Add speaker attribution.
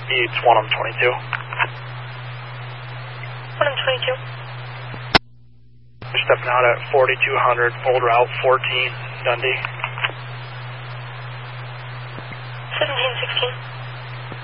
Speaker 1: It's 1 22.
Speaker 2: 122.
Speaker 1: We're stepping out at 4200, old route 14, Dundee.